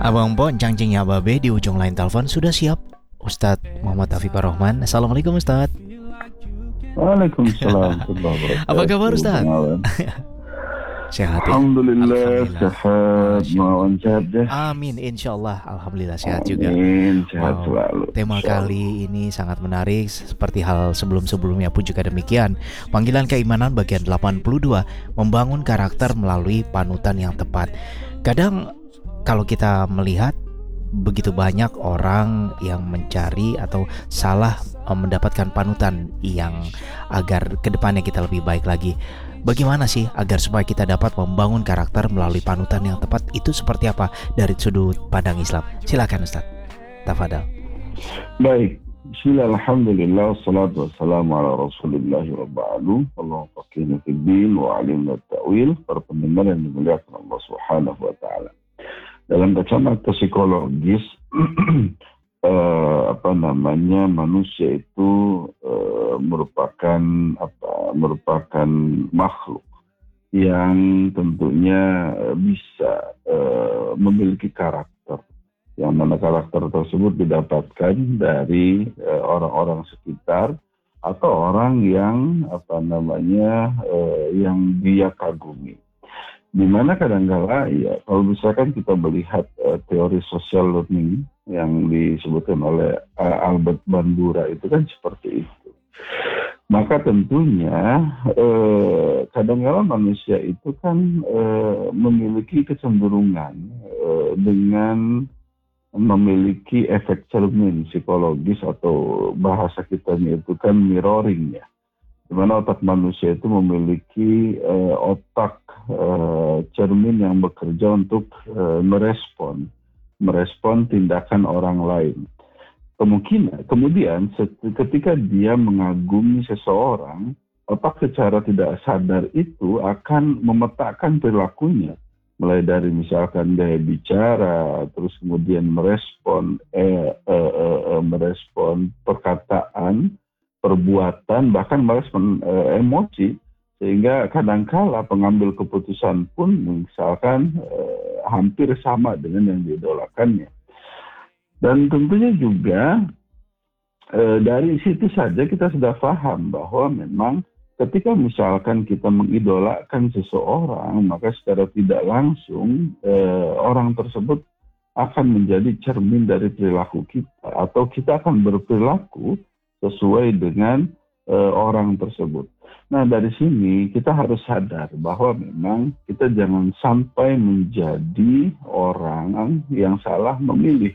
Abang Poncang Cing ya Babe di ujung lain telepon sudah siap Ustadz Muhammad Afiqur Rahman. Assalamualaikum Ustadz. Waalaikumsalam warahmatullahi Apa kabar wabarakatuh. Bang Ustadz? Awan. Sehat ya? Alhamdulillah Alhamdulillah. sehat, Masya Allah. Mawan sehat deh. Amin, insya Allah. Alhamdulillah sehat juga. Amin, sehat Wow, selalu. tema Insyaallah. kali ini sangat menarik. Seperti hal sebelum-sebelumnya pun juga demikian. Panggilan keimanan bagian 82, membangun karakter melalui panutan yang tepat. Kadang kalau kita melihat begitu banyak orang yang mencari atau salah mendapatkan panutan yang agar kedepannya kita lebih baik lagi. Bagaimana sih agar supaya kita dapat membangun karakter melalui panutan yang tepat itu seperti apa dari sudut pandang Islam? Silakan Ustaz. Tafadhal. Baik. Bismillah, alhamdulillah, wassalatu wassalamu ala rasulillahi wa ba'du. Allahumma faqihna fid din wa alimna ta'wil. Para pendengar yang dimuliakan Allah Subhanahu wa taala. Dalam kacamata psikologis manusia itu merupakan makhluk yang tentunya bisa memiliki karakter, yang mana karakter tersebut didapatkan dari orang-orang sekitar atau orang yang yang dia kagumi. Di mana kadang-kala ya kalau misalkan kita melihat teori social learning yang disebutkan oleh Albert Bandura itu kan seperti itu. Maka tentunya kadang-kala manusia itu kan memiliki kecenderungan dengan memiliki efek cermin psikologis atau bahasa kitanya itu kan mirroring ya. Di mana otak manusia itu memiliki otak cermin yang bekerja untuk merespon tindakan orang lain. Kemudian ketika dia mengagumi seseorang, otak secara tidak sadar itu akan memetakan perilakunya, mulai dari misalkan gaya bicara, terus kemudian merespon perkataan, perbuatan, bahkan merespon emosi, sehingga kadangkala pengambil keputusan pun misalkan hampir sama dengan yang diidolakannya. Dan tentunya juga dari situ saja kita sudah paham bahwa memang ketika misalkan kita mengidolakan seseorang, maka secara tidak langsung orang tersebut akan menjadi cermin dari perilaku kita, atau kita akan berperilaku sesuai dengan orang tersebut. Nah, dari sini kita harus sadar bahwa memang kita jangan sampai menjadi orang yang salah memilih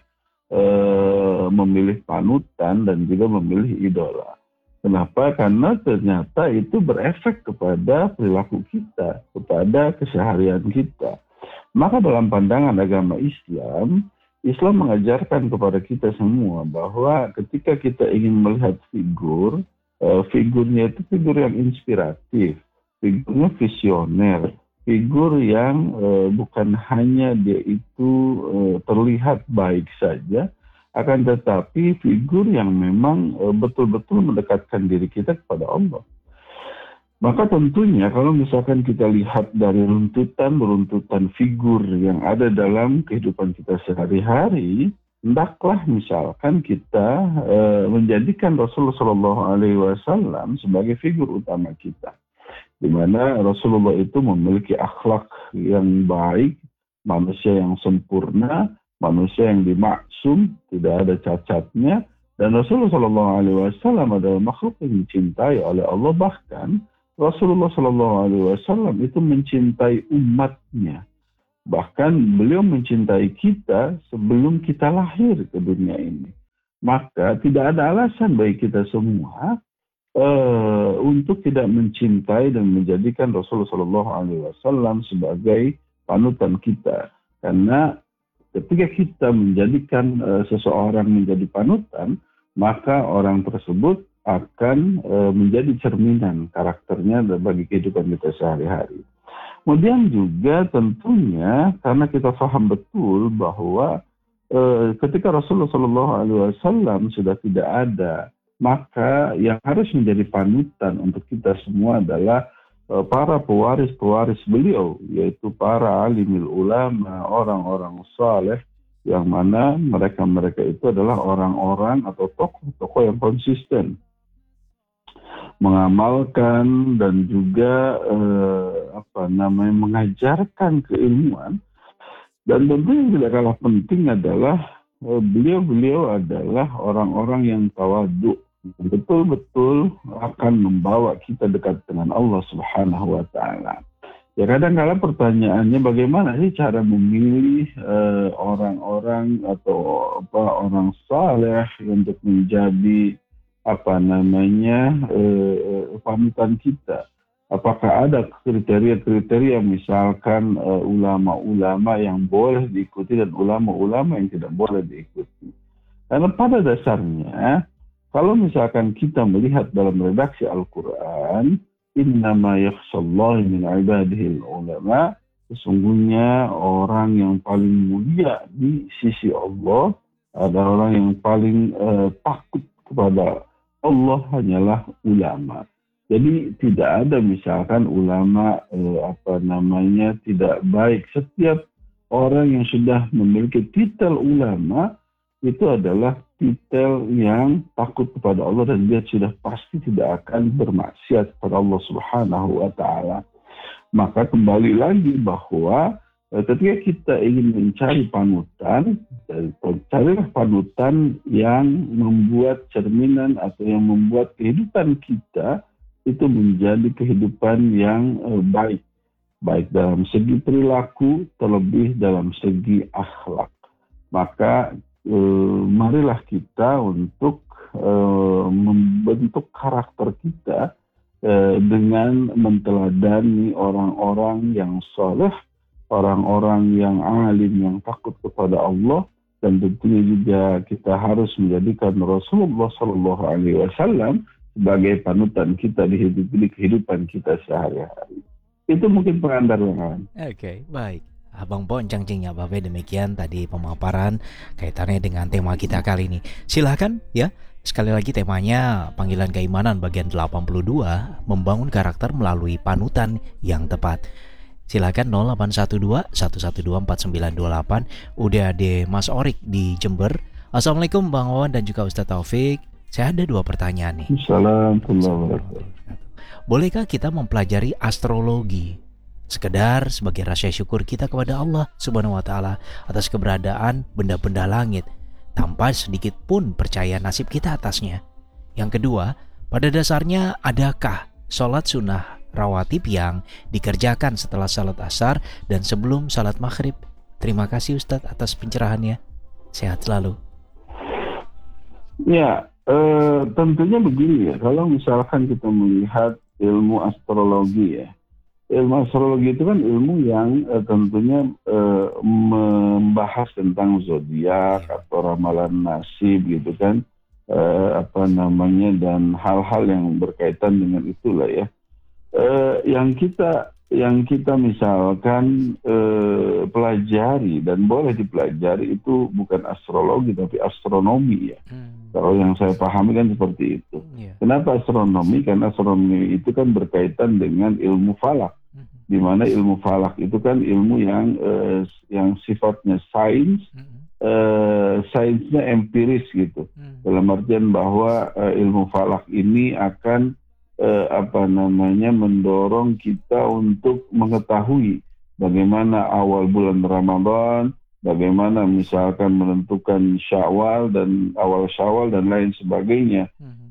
panutan dan juga memilih idola. Kenapa? Karena ternyata itu berefek kepada perilaku kita, kepada keseharian kita. Maka dalam pandangan agama Islam mengajarkan kepada kita semua bahwa ketika kita ingin melihat figurnya itu figur yang inspiratif, figurnya visioner, figur yang bukan hanya dia itu terlihat baik saja, akan tetapi figur yang memang betul-betul mendekatkan diri kita kepada Allah. Maka tentunya kalau misalkan kita lihat dari runtutan figur yang ada dalam kehidupan kita sehari-hari, hendaklah misalkan kita menjadikan Rasulullah SAW sebagai figur utama kita, di mana Rasulullah itu memiliki akhlak yang baik, manusia yang sempurna, manusia yang dimaksum, tidak ada cacatnya, dan Rasulullah SAW adalah makhluk yang dicintai oleh Allah. Bahkan Rasulullah SAW itu mencintai umatnya. Bahkan beliau mencintai kita sebelum kita lahir ke dunia ini. Maka tidak ada alasan bagi kita semua untuk tidak mencintai dan menjadikan Rasulullah SAW sebagai panutan kita. Karena ketika kita menjadikan seseorang menjadi panutan, maka orang tersebut akan menjadi cerminan karakternya bagi kehidupan kita sehari-hari. Kemudian juga tentunya karena kita paham betul bahwa ketika Rasulullah SAW sudah tidak ada, maka yang harus menjadi panutan untuk kita semua adalah para pewaris beliau, yaitu para alimul ulama, orang-orang saleh yang mana mereka itu adalah orang-orang atau tokoh-tokoh yang konsisten mengamalkan dan juga mengajarkan keilmuan. Dan tentu yang tidak kalah penting adalah beliau adalah orang-orang yang tawadhu, betul-betul akan membawa kita dekat dengan Allah Subhanahu wa taala. Ya, kadang-kala pertanyaannya bagaimana sih cara memilih orang-orang atau orang saleh untuk menjadi panutan kita. Apakah ada kriteria-kriteria misalkan ulama-ulama yang boleh diikuti dan ulama-ulama yang tidak boleh diikuti? Karena pada dasarnya kalau misalkan kita melihat dalam redaksi Al-Quran, innama yakhshallaha min ibadihi ulama, sesungguhnya orang yang paling mulia di sisi Allah adalah orang yang paling takut kepada Allah hanyalah ulama. Jadi tidak ada misalkan ulama tidak baik. Setiap orang yang sudah memiliki titel ulama itu adalah titel yang takut kepada Allah dan dia sudah pasti tidak akan bermaksiat kepada Allah Subhanahu wa taala. Maka kembali lagi bahwa ketika kita ingin mencari panutan, carilah panutan yang membuat cerminan atau yang membuat kehidupan kita itu menjadi kehidupan yang baik dalam segi perilaku, terlebih dalam segi akhlak. Maka marilah kita untuk membentuk karakter kita dengan menteladani orang-orang yang saleh, orang-orang yang alim, yang takut kepada Allah, dan tentunya juga kita harus menjadikan Rasulullah SAW sebagai panutan kita di kehidupan kita sehari-hari. Itu mungkin pengantar yang lain. Oke, baik. Abang Poncang Cing Babe, demikian tadi pemaparan kaitannya dengan tema kita kali ini. Silahkan ya, sekali lagi temanya Panggilan Keimanan bagian 82, membangun karakter melalui panutan yang tepat. Silakan 0812 112 4928. Udah ada Mas Orik di Jember. Assalamualaikum Bang Wawan dan juga Ustadz Taufik. Saya ada 2 pertanyaan nih. Assalamualaikum. Bolehkah kita mempelajari astrologi sekedar sebagai rasa syukur kita kepada Allah Subhanahu wa taala atas keberadaan benda-benda langit tanpa sedikit pun percaya nasib kita atasnya? Yang kedua, pada dasarnya adakah sholat sunnah rawatib yang dikerjakan setelah salat asar dan sebelum salat maghrib? Terima kasih Ustadz atas pencerahannya. Sehat selalu. Ya, tentunya begini ya, kalau misalkan kita melihat ilmu astrologi ya, ilmu astrologi itu kan ilmu yang tentunya membahas tentang zodiak atau ramalan nasib gitu kan, dan hal-hal yang berkaitan dengan itulah ya. Yang kita misalkan pelajari dan boleh dipelajari itu bukan astrologi tapi astronomi ya. Kalau yang saya pahami kan seperti itu. Kenapa astronomi? Karena astronomi itu kan berkaitan dengan ilmu falak. Di mana ilmu falak itu kan ilmu yang sifatnya sains, sainsnya empiris gitu. Dalam artian bahwa ilmu falak ini akan mendorong kita untuk mengetahui bagaimana awal bulan Ramadan, bagaimana misalkan menentukan awal Syawal dan lain sebagainya.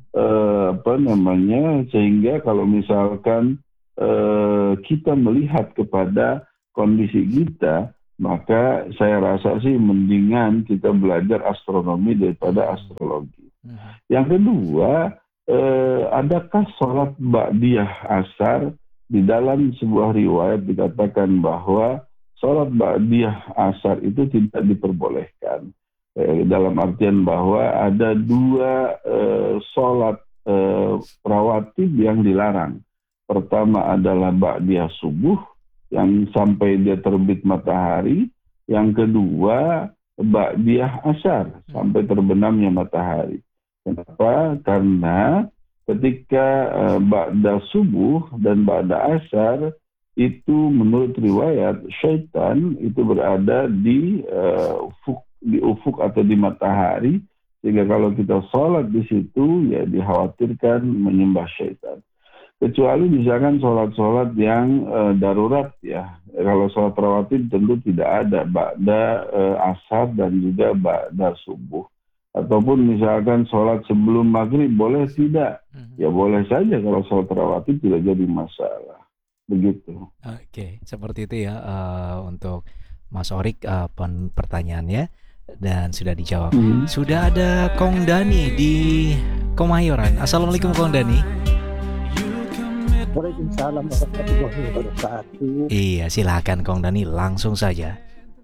Sehingga kalau misalkan kita melihat kepada kondisi kita, maka saya rasa sih mendingan kita belajar astronomi daripada astrologi. Yang kedua, adakah sholat ba'diyah asar? Di dalam sebuah riwayat dikatakan bahwa sholat ba'diyah asar itu tidak diperbolehkan. Dalam artian bahwa ada 2 sholat rawatib yang dilarang. Pertama adalah ba'diyah subuh yang sampai dia terbit matahari. Yang kedua ba'diyah asar sampai terbenamnya matahari. Kenapa? Karena ketika ba'da subuh dan ba'da asar itu menurut riwayat syaitan itu berada di di ufuk atau di matahari, sehingga kalau kita sholat di situ ya dikhawatirkan menyembah syaitan. Kecuali misalkan sholat-sholat yang darurat ya. Kalau sholat rawatib tentu tidak ada ba'da asar dan juga ba'da subuh. Ataupun misalkan sholat sebelum maghrib boleh tidak? Ya boleh saja kalau sholat rawatib tidak jadi masalah. Begitu. Oke, seperti itu ya untuk Mas Orik pertanyaannya dan sudah dijawab. Sudah ada Kong Dani di Kemayoran. Assalamualaikum Kong Dani. Waalaikumsalam warahmatullahi wabarakatuh. Iya, silakan Kong Dani, langsung saja.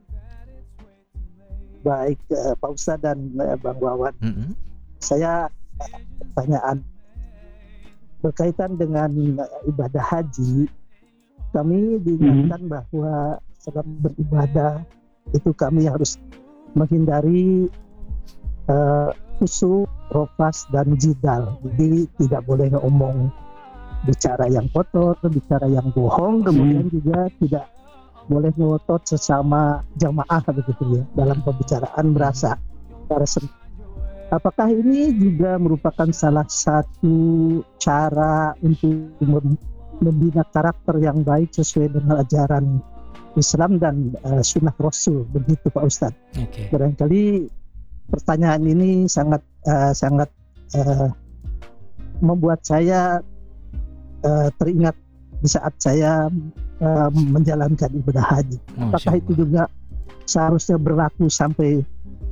Baik Pak Ustadz dan Bang Wawan. Saya pertanyaan berkaitan dengan ibadah haji. Kami diingatkan bahwa selama beribadah itu kami harus menghindari khusyuk, rofas dan jidal. Jadi tidak boleh ngomong bicara yang kotor, bicara yang bohong, kemudian juga tidak boleh ngotot sesama jamaah begitu ya dalam pembicaraan berasa. Apakah ini juga merupakan salah satu cara untuk membina karakter yang baik sesuai dengan ajaran Islam dan sunnah Rasul, begitu Pak Ustadz? Okay. Barangkali pertanyaan ini sangat membuat saya teringat di saat saya menjalankan ibadah haji. Apakah itu juga seharusnya berlaku sampai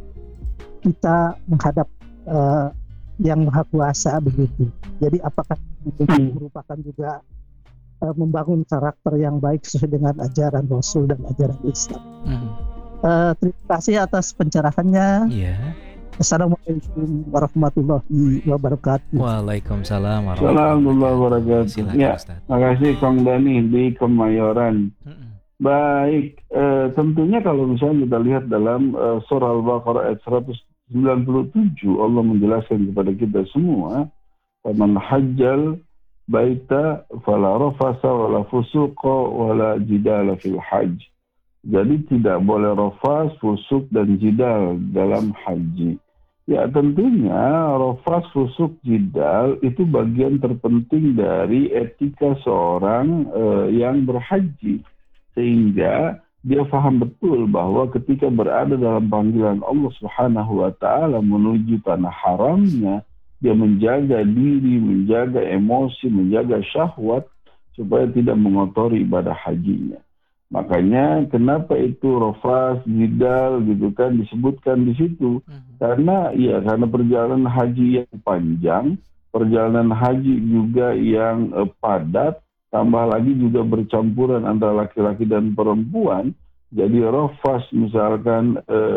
kita menghadap yang Maha Kuasa begitu? Jadi apakah itu merupakan juga membangun karakter yang baik sesuai dengan ajaran Rasul dan ajaran Islam? Terima kasih atas pencerahannya. Assalamualaikum warahmatullahi wabarakatuh. Waalaikumsalam warahmatullahi wabarakatuh. Ya, makasih Kong Dani di Kemayoran. Baik, tentunya kalau misalnya kita lihat dalam surah Al-Baqarah ayat 197, Allah menjelaskan kepada kita semua, "Man hajjal baita fala rafasa wala fusuqa wala jidala fil hajj." Jadi tidak boleh rafas, fusuk dan jidal dalam haji. Ya tentunya rafas, fusuk, jidal itu bagian terpenting dari etika seorang yang berhaji. Sehingga dia paham betul bahwa ketika berada dalam panggilan Allah Subhanahu wa Ta'ala menuju tanah haramnya, dia menjaga diri, menjaga emosi, menjaga syahwat supaya tidak mengotori ibadah hajinya. Makanya kenapa itu rafas, jidal gitu kan disebutkan di situ? Karena perjalanan haji yang panjang, perjalanan haji juga yang padat, tambah lagi juga bercampuran antara laki-laki dan perempuan. Jadi rafas misalkan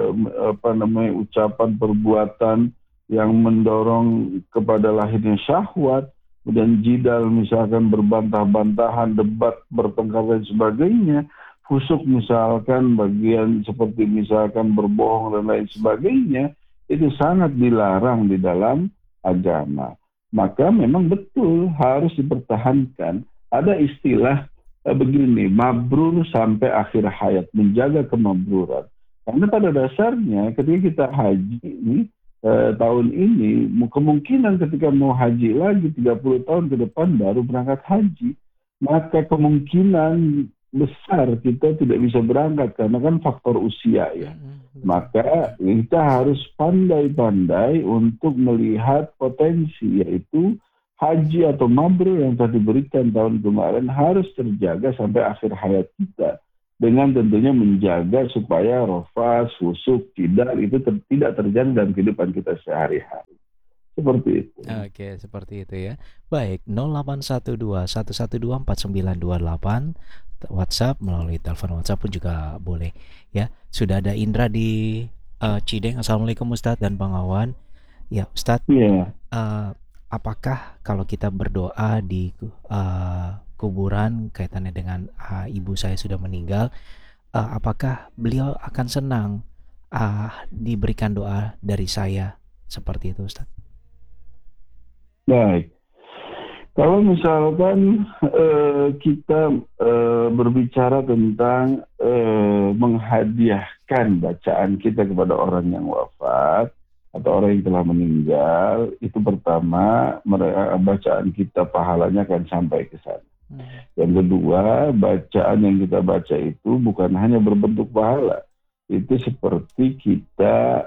ucapan perbuatan yang mendorong kepada lahirnya syahwat, kemudian jidal misalkan berbantah-bantahan, debat, bertengkar dan sebagainya. Fusuk misalkan bagian seperti misalkan berbohong dan lain sebagainya, itu sangat dilarang di dalam agama. Maka memang betul harus dipertahankan. Ada istilah begini, mabrur sampai akhir hayat, menjaga kemabruran. Karena pada dasarnya ketika kita haji ini, tahun ini, kemungkinan ketika mau haji lagi 30 tahun ke depan baru berangkat haji, maka kemungkinan besar kita tidak bisa berangkat karena kan faktor usia ya. Maka kita harus pandai-pandai untuk melihat potensi, yaitu haji atau mabrur yang telah diberikan tahun kemarin harus terjaga sampai akhir hayat kita. Dengan tentunya menjaga supaya rafas, fusuk, jidal itu tidak terjadi dalam kehidupan kita sehari-hari. Seperti itu. Oke, seperti itu ya. Baik, 0812-112-4928 WhatsApp, melalui telepon WhatsApp pun juga boleh ya. Sudah ada Indra di Cideng. Assalamualaikum Ustadz dan Bang Awan. Ya Ustadz, apakah kalau kita berdoa di kuburan kaitannya dengan ibu saya sudah meninggal, apakah beliau akan senang diberikan doa dari saya seperti itu Ustadz? Baik. Kalau misalkan kita berbicara tentang menghadiahkan bacaan kita kepada orang yang wafat atau orang yang telah meninggal, itu pertama bacaan kita pahalanya akan sampai ke sana. Yang kedua, bacaan yang kita baca itu bukan hanya berbentuk pahala, itu seperti kita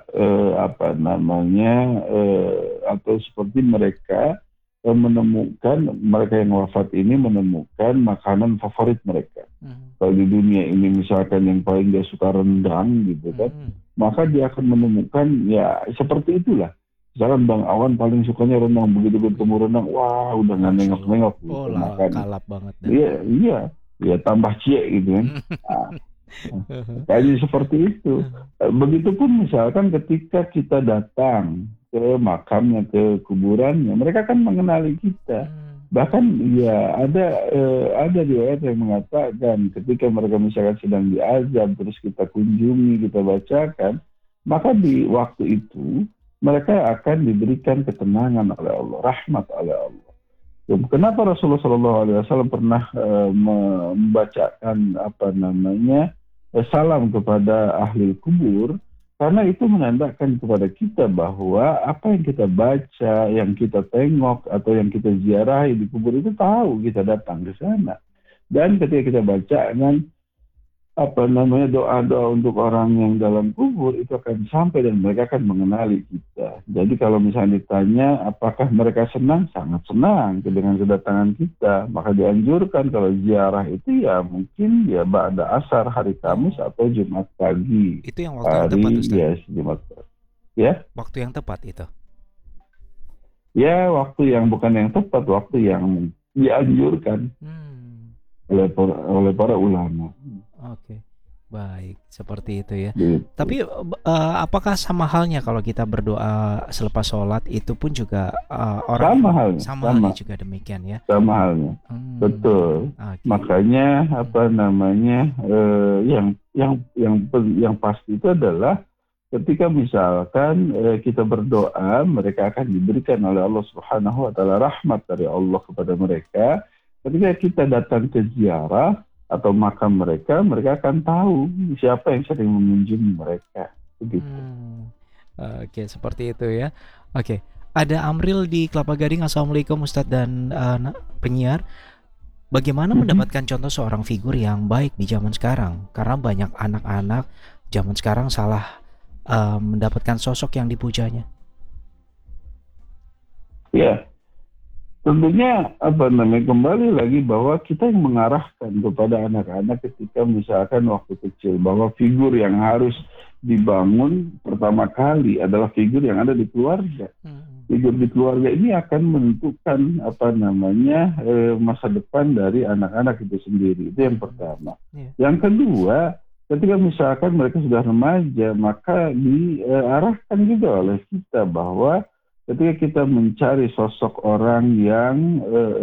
atau seperti mereka menemukan, mereka yang wafat ini menemukan makanan favorit mereka. Kalau di dunia ini misalkan yang paling dia suka rendang gitu kan, maka dia akan menemukan ya seperti itulah. Misalkan Bang Awan paling sukanya rendang, begitu bertemu rendang, wah udah nggak nengok-nengok gitu makan. Kalap banget. Iya, tambah cie gitu kan. Kayak seperti itu. Begitupun misalkan ketika kita datang ke makamnya, ke kuburannya, mereka kan mengenali kita. Bahkan ya ada riwayat yang mengatakan ketika mereka misalkan sedang diazab terus kita kunjungi, kita bacakan, maka di waktu itu mereka akan diberikan ketenangan oleh Allah, rahmat oleh Allah. Kenapa Rasulullah SAW pernah membacakan salam kepada ahli kubur? Karena itu menandakan kepada kita bahwa apa yang kita baca, yang kita tengok, atau yang kita ziarahi di kubur itu tahu kita datang ke sana. Dan ketika kita baca dengan doa-doa untuk orang yang dalam kubur, itu akan sampai dan mereka akan mengenali kita. Jadi kalau misalnya ditanya apakah mereka senang, sangat senang dengan kedatangan kita. Maka dianjurkan kalau ziarah itu ya mungkin ya ba'da asar, hari Kamis atau Jumat pagi. Itu yang waktu yang tepat, Ustaz? Ya, Jumat pagi. Ya? Waktu yang tepat itu? Ya, waktu yang bukan yang tepat, waktu yang dianjurkan oleh para ulama. Oke, baik, seperti itu ya. Tapi apakah sama halnya kalau kita berdoa selepas sholat itu pun juga orang sama halnya juga demikian ya? Sama halnya, betul. Okay. Makanya yang pasti itu adalah ketika misalkan kita berdoa, mereka akan diberikan oleh Allah Subhanahu Wa Taala rahmat dari Allah kepada mereka. Ketika kita datang ke ziarah atau makam mereka akan tahu siapa yang sering mengunjungi mereka. Begitu. Oke, seperti itu ya. Oke, ada Amril di Kelapa Gading. Assalamualaikum Ustadz dan penyiar. Bagaimana mendapatkan contoh seorang figur yang baik di zaman sekarang? Karena banyak anak-anak zaman sekarang salah mendapatkan sosok yang dipujanya. Ya. Tentunya kembali lagi bahwa kita yang mengarahkan kepada anak-anak ketika misalkan waktu kecil bahwa figur yang harus dibangun pertama kali adalah figur yang ada di keluarga. Figur di keluarga ini akan menentukan masa depan dari anak-anak itu sendiri. Itu yang pertama. Yang kedua, ketika misalkan mereka sudah remaja, maka diarahkan juga oleh kita bahwa ketika kita mencari sosok orang yang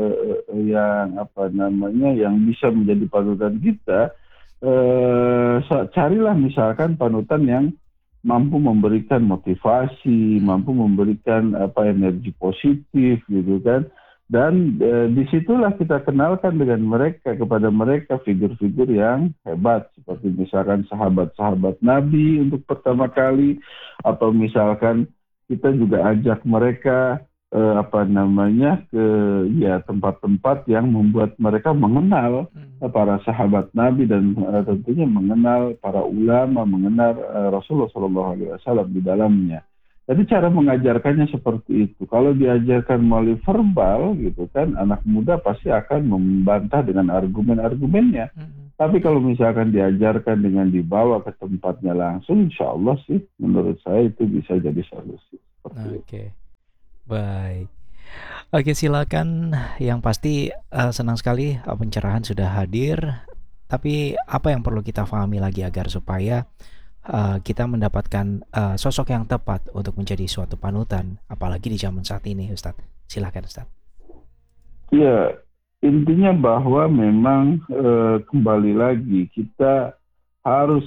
bisa menjadi panutan kita, carilah misalkan panutan yang mampu memberikan motivasi, mampu memberikan energi positif gitu kan. Dan disitulah kita kenalkan kepada mereka figur-figur yang hebat, seperti misalkan sahabat-sahabat Nabi untuk pertama kali, atau misalkan kita juga ajak mereka ke tempat-tempat yang membuat mereka mengenal para sahabat Nabi dan tentunya mengenal para ulama, mengenal Rasulullah SAW di dalamnya. Jadi cara mengajarkannya seperti itu. Kalau diajarkan melalui verbal gitu kan, anak muda pasti akan membantah dengan argumen-argumennya. Tapi kalau misalkan diajarkan dengan dibawa ke tempatnya langsung, insya Allah sih menurut saya itu bisa jadi solusi. Oke, baik. Oke, silakan. Yang pasti senang sekali pencerahan sudah hadir. Tapi apa yang perlu kita pahami lagi agar supaya kita mendapatkan sosok yang tepat untuk menjadi suatu panutan, apalagi di zaman saat ini, Ustadz. Silakan, Ustadz. Ya. Intinya bahwa memang kembali lagi kita harus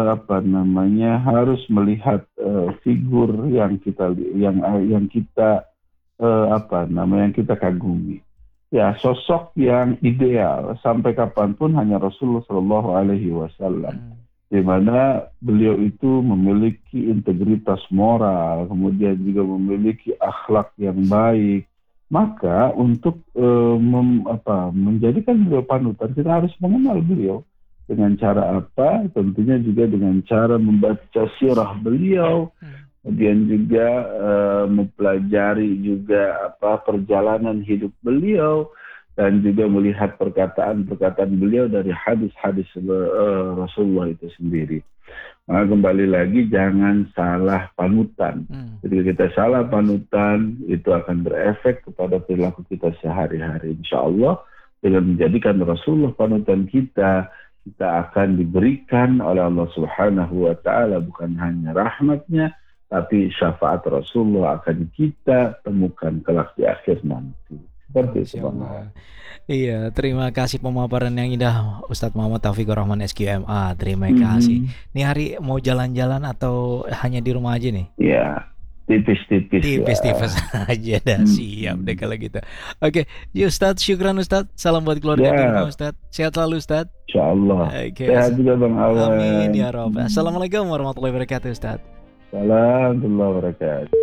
harus melihat figur yang kita kagumi. ya sosok yang ideal sampai kapanpun hanya Rasulullah Shallallahu Alaihi Wasallam, di mana beliau itu memiliki integritas moral, kemudian juga memiliki akhlak yang baik. Maka untuk menjadikan beliau panutan, kita harus mengenal beliau. Dengan cara apa? Tentunya juga dengan cara membaca sirah beliau, kemudian juga mempelajari juga perjalanan hidup beliau, dan juga melihat perkataan-perkataan beliau dari hadis-hadis Rasulullah itu sendiri. Maka kembali lagi, jangan salah panutan. Ketika kita salah panutan, itu akan berefek kepada perilaku kita sehari-hari. Insya Allah dengan menjadikan Rasulullah panutan kita, kita akan diberikan oleh Allah Subhanahu wa Ta'ala bukan hanya rahmatnya, tapi syafaat Rasulullah akan kita temukan kelak di akhir nanti. Seperti itu, Bang. Iya, terima kasih pemaparan yang indah Ustadz Muhammad Taufikur Rahman SQMA. Terima kasih. Ini hari mau jalan-jalan atau hanya di rumah aja nih? Iya, tipis-tipis. Tipis-tipis aja dah. Siap deh kalau gitu. Oke, Ustadz, syukran Ustadz. Salam buat keluarga di rumah Ustadz. Sehat selalu Ustadz. Insyaallah. Sehat juga Bang Awan. Amin ya Rabb. Assalamualaikum warahmatullahi wabarakatuh Ustadz. Assalamualaikum warahmatullahi wabarakatuh.